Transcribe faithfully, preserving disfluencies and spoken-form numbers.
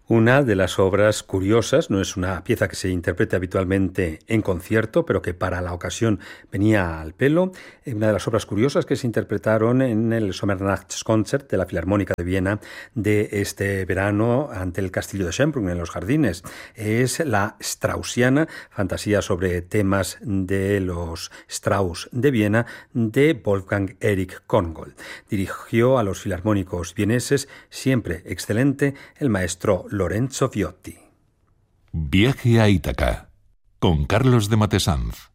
Una de las obras curiosas, no es una pieza que se interprete habitualmente en concierto, pero que para la ocasión venía al pelo, una de las obras curiosas que se interpretaron en el Sommernachtskonzert de la Filarmónica de Viena de este verano ante el castillo de Schönbrunn, en los jardines. Es la Straussiana, fantasía sobre temas de los Strauss de Viena, de Wolfgang Erich Korngold. Dirigió a los filarmónicos vieneses, siempre excelente, el maestro Lorenzo Viotti. Viaje a Ítaca, con Carlos de Matesanz.